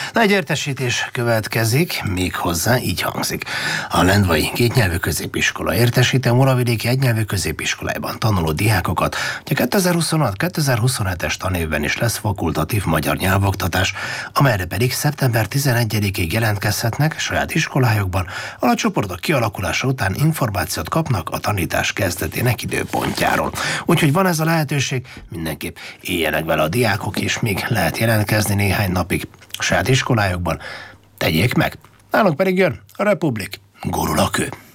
Na, egy értesítés következik, méghozzá így hangzik. A Lendvai Kétnyelvű Középiskola értesíti a Muravidéki Egynyelvű Középiskolájában tanuló diákokat, hogy a 2026-2027-es tanévben is lesz fakultatív magyar nyelvoktatás, amelyre pedig szeptember 11-ig jelentkezhetnek saját iskolájukban, ahol a csoportok kialakulása után információt kapnak a tanítás kezdetének időpontjáról. Úgyhogy van ez a lehetőség, mindenképp éljenek vele a diákok, és még lehet jelentkezni néhány napig saját iskolájukban. Tegyék meg! Nálunk pedig jön a Republik, gurul a kő.